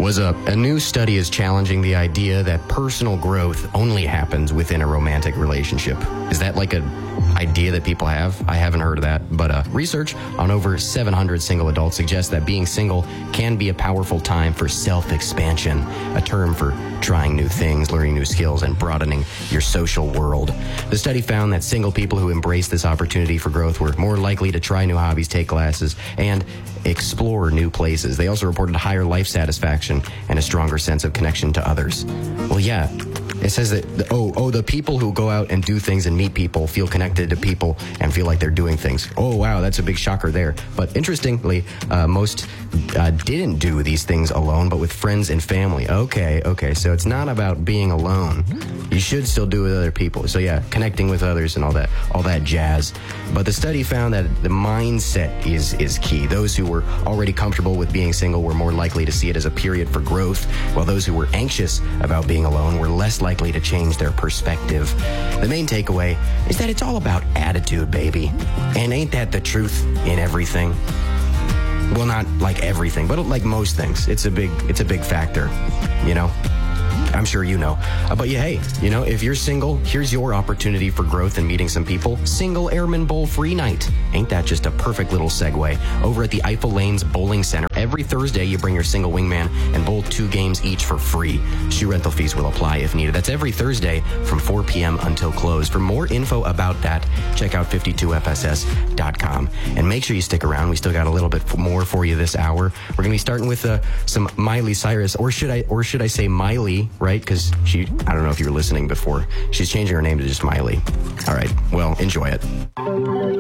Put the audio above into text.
Was a new study is challenging the idea that personal growth only happens within a romantic relationship. Is that like an idea that people have? I haven't heard of that, but research on over 700 single adults suggests that being single can be a powerful time for self-expansion, a term for trying new things, learning new skills, and broadening your social world. The study found that single people who embraced this opportunity for growth were more likely to try new hobbies, take classes, and explore new places. They also reported higher life satisfaction and a stronger sense of connection to others. Well, yeah. It says that, the people who go out and do things and meet people feel connected to people and feel like they're doing things. Oh, wow, that's a big shocker there. But interestingly, most didn't do these things alone, but with friends and family. Okay, so it's not about being alone. You should still do it with other people. So yeah, connecting with others and all that jazz. But the study found that the mindset is key. Those who were already comfortable with being single were more likely to see it as a period for growth, while those who were anxious about being alone were less likely to change their perspective. The main takeaway is that it's all about attitude, baby. And ain't that the truth in everything? Well, not like everything, but like most things. It's a big factor, you know? I'm sure you know. But yeah, hey, if you're single, here's your opportunity for growth and meeting some people. Single Airman Bowl free night. Ain't that just a perfect little segue? Over at the Eiffel Lanes Bowling Center, every Thursday you bring your single wingman and bowl 2 games each for free. Shoe rental fees will apply if needed. That's every Thursday from 4 p.m. until close. For more info about that, check out 52fss.com. And make sure you stick around. We still got a little bit more for you this hour. We're going to be starting with some Miley Cyrus, or should I say Miley, right? Because I don't know if you were listening before. She's changing her name to just Miley. All right, well, enjoy it.